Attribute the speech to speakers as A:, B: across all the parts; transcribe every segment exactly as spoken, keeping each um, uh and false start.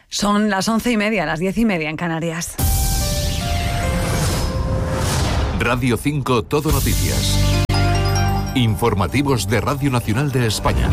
A: Son las once y media, las diez y media en Canarias.
B: Radio cinco Todo Noticias. Informativos de Radio Nacional de España.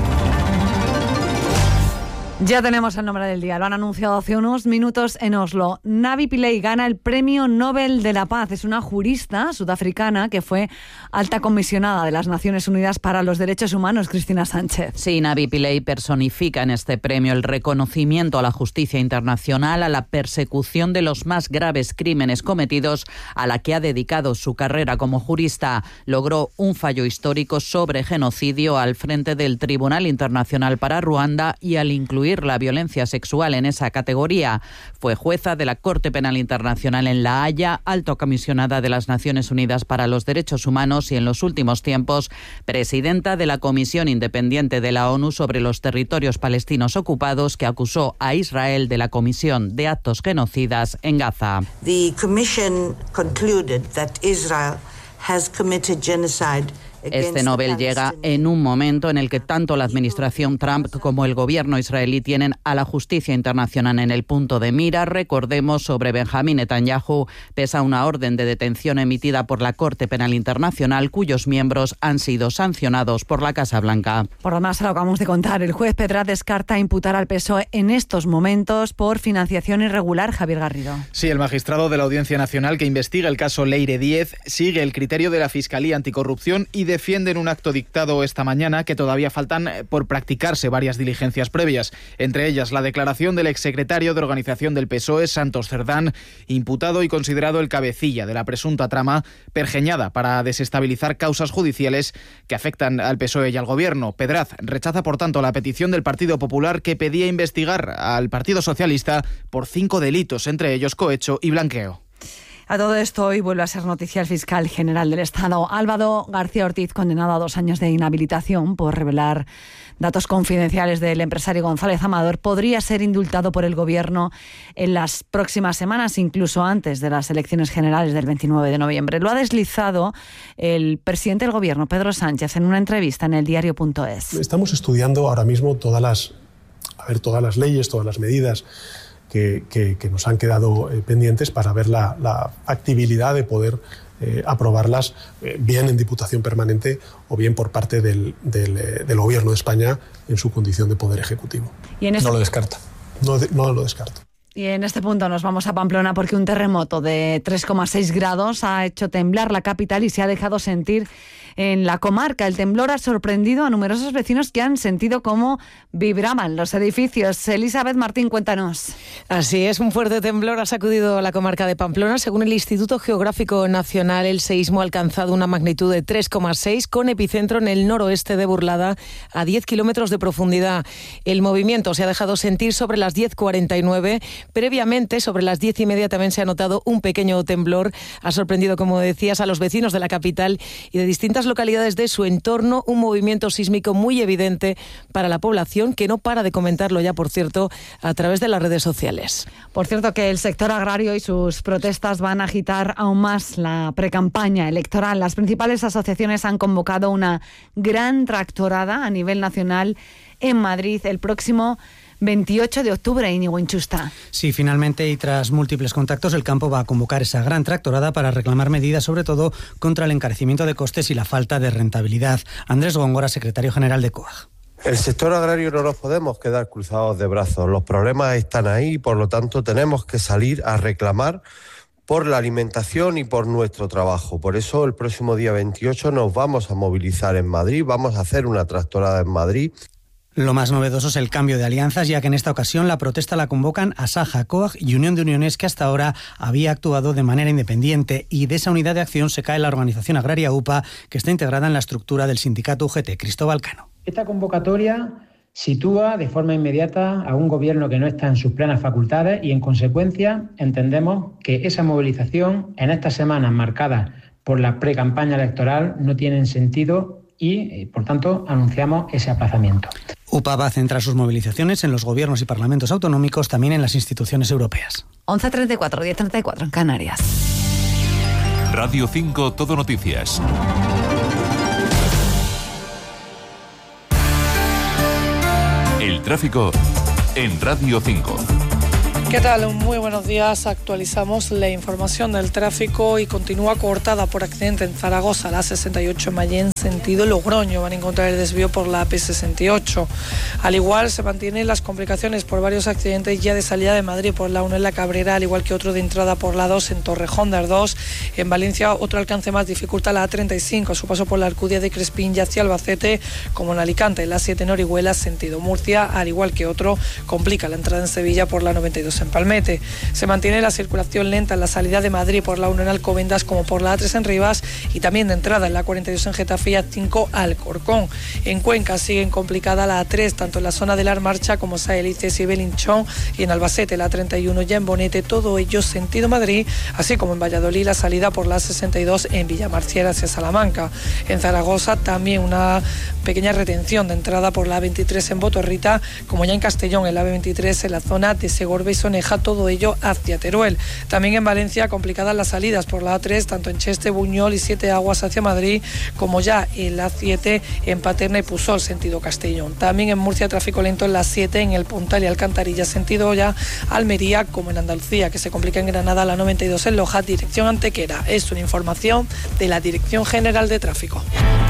A: Ya tenemos el nombre del día, lo han anunciado hace unos minutos en Oslo. Navi Pillay gana el Premio Nobel de la Paz. Es una jurista sudafricana que fue alta comisionada de las Naciones Unidas para los Derechos Humanos, Cristina Sánchez.
C: Sí, Navi Pillay personifica en este premio el reconocimiento a la justicia internacional, a la persecución de los más graves crímenes cometidos, a la que ha dedicado su carrera como jurista. Logró un fallo histórico sobre genocidio al frente del Tribunal Internacional para Ruanda y al incluir la violencia sexual en esa categoría. Fue jueza de la Corte Penal Internacional en La Haya, alta comisionada de las Naciones Unidas para los Derechos Humanos y en los últimos tiempos presidenta de la Comisión Independiente de la ONU sobre los territorios palestinos ocupados, que acusó a Israel de la comisión de actos genocidas en Gaza.
D: The commission concluded that Israel has committed genocide.
C: Este Nobel llega en un momento en el que tanto la administración Trump como el gobierno israelí tienen a la justicia internacional en el punto de mira. Recordemos, sobre Benjamín Netanyahu pesa una orden de detención emitida por la Corte Penal Internacional, cuyos miembros han sido sancionados por la Casa Blanca.
A: Por lo demás, lo acabamos de contar, el juez Pedraz descarta imputar al P S O E en estos momentos por financiación irregular. Javier Garrido.
E: Sí, el magistrado de la Audiencia Nacional que investiga el caso Leire Díez sigue el criterio de la Fiscalía Anticorrupción y de defienden un acto dictado esta mañana que todavía faltan por practicarse varias diligencias previas, entre ellas la declaración del exsecretario de Organización del P S O E, Santos Cerdán, imputado y considerado el cabecilla de la presunta trama pergeñada para desestabilizar causas judiciales que afectan al P S O E y al Gobierno. Pedraz rechaza, por tanto, la petición del Partido Popular que pedía investigar al Partido Socialista por cinco delitos, entre ellos cohecho y blanqueo.
A: A todo esto, hoy vuelve a ser noticia el fiscal general del Estado, Álvaro García Ortiz, condenado a dos años de inhabilitación por revelar datos confidenciales del empresario González Amador. Podría ser indultado por el Gobierno en las próximas semanas, incluso antes de las elecciones generales del veintinueve de noviembre. Lo ha deslizado el presidente del Gobierno, Pedro Sánchez, en una entrevista en el diario punto es.
F: Estamos estudiando ahora mismo todas las, a ver, todas las leyes, todas las medidas Que, que, que nos han quedado eh, pendientes para ver la, la factibilidad de poder eh, aprobarlas eh, bien en Diputación Permanente o bien por parte del, del, eh, del Gobierno de España en su condición de Poder Ejecutivo.
A: ¿Y en este...
F: No lo descarta. No, de, no lo descarto.
A: Y en este punto nos vamos a Pamplona porque un terremoto de tres coma seis grados ha hecho temblar la capital y se ha dejado sentir en la comarca. El temblor ha sorprendido a numerosos vecinos que han sentido cómo vibraban los edificios. Elizabeth Martín, cuéntanos.
G: Así es, un fuerte temblor ha sacudido la comarca de Pamplona. Según el Instituto Geográfico Nacional, el seísmo ha alcanzado una magnitud de tres coma seis con epicentro en el noroeste de Burlada, a diez kilómetros de profundidad. El movimiento se ha dejado sentir sobre las diez cuarenta y nueve. Previamente, sobre las diez y media, también se ha notado un pequeño temblor. Ha sorprendido, como decías, a los vecinos de la capital y de distintas localidades de su entorno, un movimiento sísmico muy evidente para la población, que no para de comentarlo ya, por cierto, a través de las redes sociales.
A: Por cierto, que el sector agrario y sus protestas van a agitar aún más la precampaña electoral. Las principales asociaciones han convocado una gran tractorada a nivel nacional en Madrid el próximo veintiocho de octubre, Íñigo Inchusta.
H: Sí, finalmente, y tras múltiples contactos, el campo va a convocar esa gran tractorada para reclamar medidas, sobre todo contra el encarecimiento de costes y la falta de rentabilidad. Andrés Góngora, secretario general de COAG.
I: El sector agrario no nos podemos quedar cruzados de brazos. Los problemas están ahí y, por lo tanto, tenemos que salir a reclamar por la alimentación y por nuestro trabajo. Por eso, el próximo día veintiocho nos vamos a movilizar en Madrid, vamos a hacer una tractorada en Madrid.
H: Lo más novedoso es el cambio de alianzas, ya que en esta ocasión la protesta la convocan Asaja, COAG y Unión de Uniones, que hasta ahora había actuado de manera independiente, y de esa unidad de acción se cae la organización agraria U P A, que está integrada en la estructura del sindicato U G T. Cristóbal Cano.
J: Esta convocatoria sitúa de forma inmediata a un gobierno que no está en sus plenas facultades y, en consecuencia, entendemos que esa movilización en estas semanas marcadas por la precampaña electoral no tienen sentido y, por tanto, anunciamos ese aplazamiento.
H: U P A va a centrar sus movilizaciones en los gobiernos y parlamentos autonómicos, también en las instituciones europeas.
A: once treinta y cuatro, diez treinta y cuatro en Canarias.
B: Radio cinco Todo Noticias. El tráfico en Radio cinco.
K: ¿Qué tal? Muy buenos días. Actualizamos la información del tráfico y continúa cortada por accidente en Zaragoza, la sesenta y ocho en Mayén, sentido Logroño. Van a encontrar el desvío por la A P sesenta y ocho. Al igual se mantienen las complicaciones por varios accidentes ya de salida de Madrid por la uno en la Cabrera, al igual que otro de entrada por la dos en Torrejón de Ardós. En Valencia otro alcance más dificulta la A treinta y cinco, a su paso por la Alcudia de Crespín y hacia Albacete, como en Alicante, la siete en Orihuela, sentido Murcia, al igual que otro complica la entrada en Sevilla por la noventa y dos en Palmete. Se mantiene la circulación lenta en la salida de Madrid por la uno en Alcobendas como por la A tres en Rivas y también de entrada en la cuarenta y dos en Getafe y A cinco Alcorcón. En Cuenca siguen complicada la A tres, tanto en la zona de La Marcha como Saelices y Belinchón, y en Albacete la treinta y uno ya en Bonete, todo ello sentido Madrid, así como en Valladolid la salida por la sesenta y dos en Villamarciera hacia Salamanca. En Zaragoza también una pequeña retención de entrada por la A veintitrés en Botorrita, como ya en Castellón en la A veintitrés en la zona de Segorbe y Soneja, todo ello hacia Teruel. También en Valencia complicadas las salidas por la A tres, tanto en Cheste, Buñol y Siete Aguas hacia Madrid, como ya en la siete en Paterna y Pusol, sentido Castellón. También en Murcia tráfico lento en la siete en el Puntal y Alcantarilla, sentido ya Almería, como en Andalucía, que se complica en Granada la noventa y dos en Loja, dirección Antequera. Es una información de la Dirección General de Tráfico.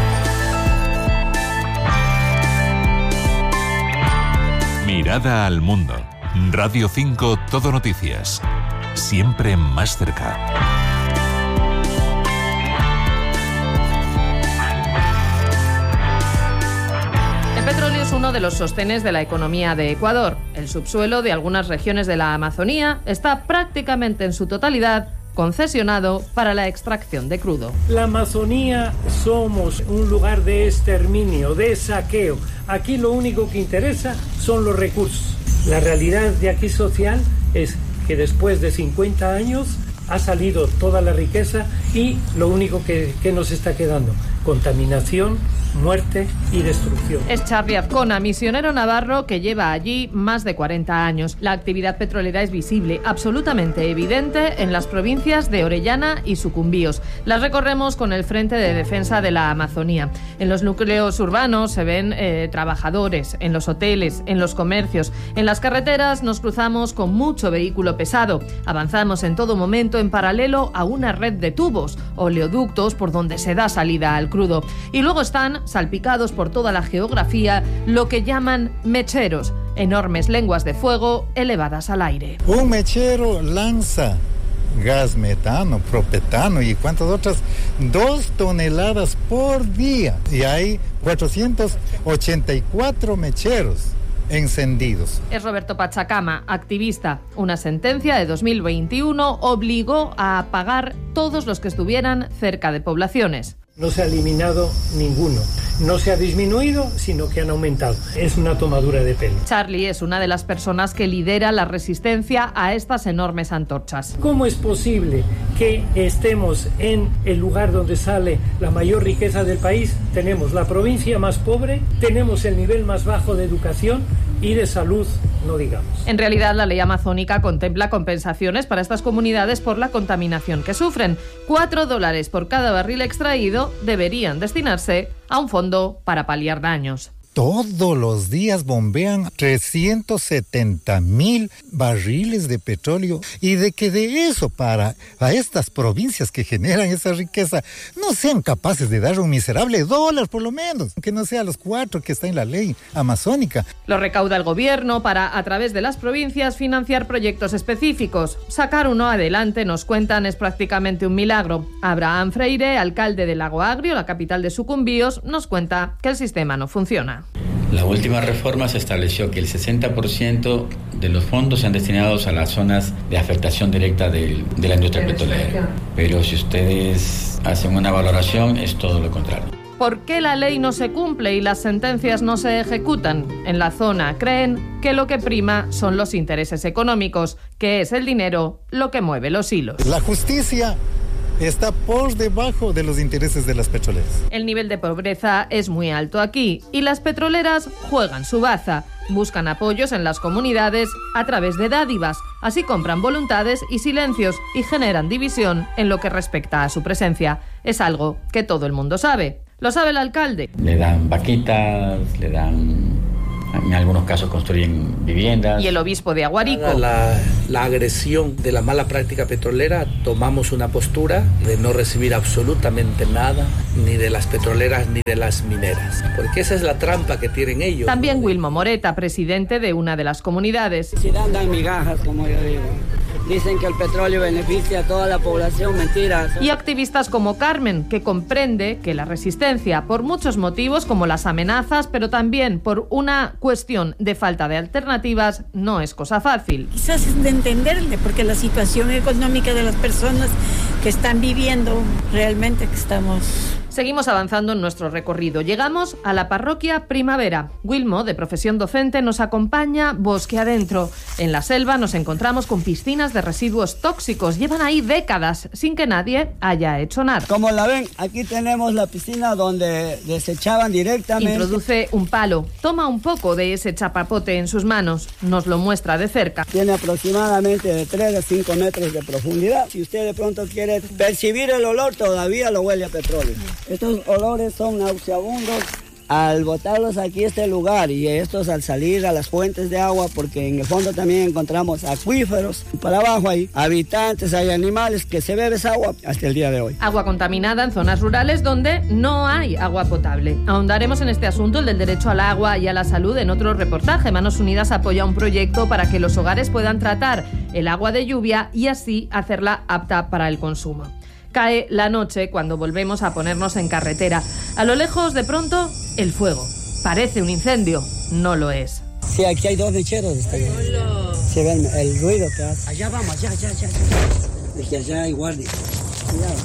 B: Mirada al mundo. Radio cinco Todo Noticias. Siempre más cerca.
L: El petróleo es uno de los sostenes de la economía de Ecuador. El subsuelo de algunas regiones de la Amazonía está prácticamente en su totalidad concesionado para la extracción de crudo.
M: La Amazonía somos un lugar de exterminio, de saqueo. Aquí lo único que interesa son los recursos. La realidad de aquí social es que después de cincuenta años ha salido toda la riqueza y lo único que, que nos está quedando, contaminación, muerte y destrucción.
L: Es Charly Azcona, misionero navarro que lleva allí más de cuarenta años. La actividad petrolera es visible, absolutamente evidente, en las provincias de Orellana y Sucumbíos. Las recorremos con el Frente de Defensa de la Amazonía. En los núcleos urbanos se ven eh, trabajadores, en los hoteles, en los comercios. En las carreteras nos cruzamos con mucho vehículo pesado. Avanzamos en todo momento en paralelo a una red de tubos, oleoductos por donde se da salida al crudo. Y luego están salpicados por toda la geografía lo que llaman mecheros, enormes lenguas de fuego elevadas al aire.
N: Un mechero lanza gas metano, propetano y cuántas otras, dos toneladas por día. Y hay cuatrocientos ochenta y cuatro mecheros encendidos.
L: Es Roberto Pachacama, activista. Una sentencia de dos mil veintiuno obligó a apagar todos los que estuvieran cerca de poblaciones.
M: No se ha eliminado ninguno. No se ha disminuido, sino que han aumentado. Es una tomadura de pelo.
L: Charly es una de las personas que lidera la resistencia a estas enormes antorchas.
M: ¿Cómo es posible que estemos en el lugar donde sale la mayor riqueza del país? Tenemos la provincia más pobre, tenemos el nivel más bajo de educación y de salud, no digamos.
L: En realidad, la ley amazónica contempla compensaciones para estas comunidades por la contaminación que sufren. Cuatro dólares por cada barril extraído deberían destinarse a un fondo para paliar daños.
N: Todos los días bombean trescientos setenta mil barriles de petróleo y de que de eso para a estas provincias que generan esa riqueza no sean capaces de dar un miserable dólar por lo menos, que no sea los cuatro que está en la ley amazónica.
L: Lo recauda el gobierno para, a través de las provincias, financiar proyectos específicos. Sacar uno adelante, nos cuentan, es prácticamente un milagro. Abraham Freire, alcalde de Lago Agrio, la capital de Sucumbíos, nos cuenta que el sistema no funciona.
O: La última reforma se estableció que el sesenta por ciento de los fondos sean destinados a las zonas de afectación directa de, de la industria petrolera. Pero si ustedes hacen una valoración, es todo lo contrario.
L: ¿Por qué la ley no se cumple y las sentencias no se ejecutan? En la zona creen que lo que prima son los intereses económicos, que es el dinero lo que mueve los hilos.
N: La justicia está por debajo de los intereses de las petroleras.
L: El nivel de pobreza es muy alto aquí y las petroleras juegan su baza. Buscan apoyos en las comunidades a través de dádivas. Así compran voluntades y silencios y generan división en lo que respecta a su presencia. Es algo que todo el mundo sabe. ¿Lo sabe el alcalde?
O: Le dan vaquitas, le dan en algunos casos construyen viviendas.
L: Y el obispo de Aguarico.
P: La, la agresión de la mala práctica petrolera, tomamos una postura de no recibir absolutamente nada, ni de las petroleras ni de las mineras, porque esa es la trampa que tienen ellos.
L: También ¿no? Wilmo Moreta, presidente de una de las comunidades.
Q: Si dan, dan migajas, como yo digo. Dicen que el petróleo beneficia a toda la población, mentiras.
L: Y activistas como Carmen, que comprende que la resistencia, por muchos motivos como las amenazas, pero también por una cuestión de falta de alternativas, no es cosa fácil.
R: Quizás es de entenderle, porque la situación económica de las personas que están viviendo, realmente que estamos...
L: Seguimos avanzando en nuestro recorrido. Llegamos a la parroquia Primavera. Wilmo, de profesión docente, nos acompaña bosque adentro. En la selva nos encontramos con piscinas de residuos tóxicos. Llevan ahí décadas sin que nadie haya hecho nada.
Q: Como la ven, aquí tenemos la piscina donde desechaban directamente.
L: Introduce un palo. Toma un poco de ese chapapote en sus manos. Nos lo muestra de cerca.
Q: Tiene aproximadamente de tres a cinco metros de profundidad. Si usted de pronto quiere percibir el olor, todavía lo huele a petróleo. Estos olores son nauseabundos al botarlos aquí a este lugar y estos al salir a las fuentes de agua, porque en el fondo también encontramos acuíferos. Para abajo hay habitantes, hay animales que se bebe esa agua hasta el día de hoy.
L: Agua contaminada en zonas rurales donde no hay agua potable. Ahondaremos en este asunto, el del derecho al agua y a la salud, en otro reportaje. Manos Unidas apoya un proyecto para que los hogares puedan tratar el agua de lluvia y así hacerla apta para el consumo. Cae la noche cuando volvemos a ponernos en carretera. A lo lejos, de pronto, el fuego. Parece un incendio. No lo es.
Q: Sí, aquí hay dos mecheros. Este Se ve el, el ruido que hace. Allá vamos, allá, allá, allá. Es que allá hay guardia. Allá.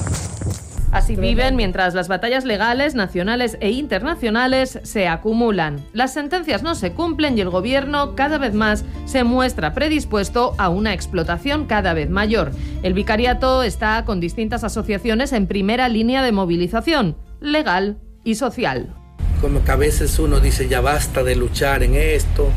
L: Así viven mientras las batallas legales, nacionales e internacionales se acumulan. Las sentencias no se cumplen y el gobierno cada vez más se muestra predispuesto a una explotación cada vez mayor. El vicariato está con distintas asociaciones en primera línea de movilización, legal y social.
P: Como que a veces uno dice ya basta de luchar en esto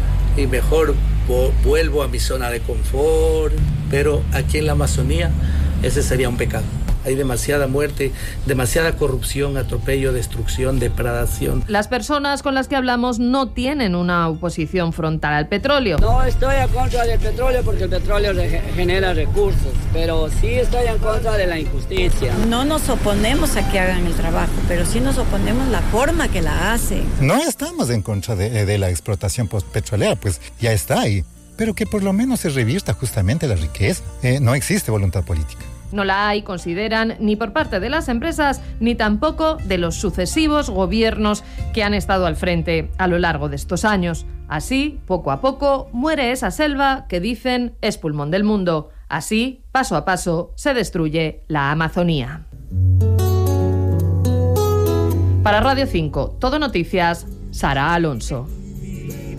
P: y mejor vuelvo a mi zona de confort, pero aquí en la Amazonía ese sería un pecado. Hay demasiada muerte, demasiada corrupción, atropello, destrucción, depredación.
L: Las personas con las que hablamos no tienen una oposición frontal al petróleo.
Q: No estoy en contra del petróleo porque el petróleo genera recursos, pero sí estoy en contra de la injusticia.
R: No nos oponemos a que hagan el trabajo, pero sí nos oponemos a la forma que la hacen.
N: No estamos en contra de, de la explotación petrolera, pues ya está ahí, pero que por lo menos se revierta justamente la riqueza. Eh, no existe voluntad política.
L: No la hay, consideran, ni por parte de las empresas, ni tampoco de los sucesivos gobiernos que han estado al frente a lo largo de estos años. Así, poco a poco, muere esa selva que dicen es pulmón del mundo. Así, paso a paso, se destruye la Amazonía. Para Radio cinco, Todo Noticias, Sara Alonso.